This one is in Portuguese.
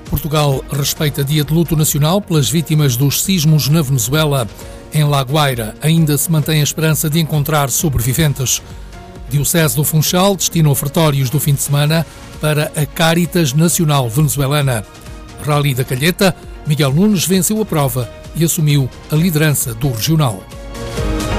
Portugal respeita dia de luto nacional pelas vítimas dos sismos na Venezuela. Em La Guaira ainda se mantém a esperança de encontrar sobreviventes. Diocese do Funchal destina ofertórios do fim de semana para a Caritas Nacional Venezuelana. Rally da Calheta, Miguel Nunes venceu a prova e assumiu a liderança do regional.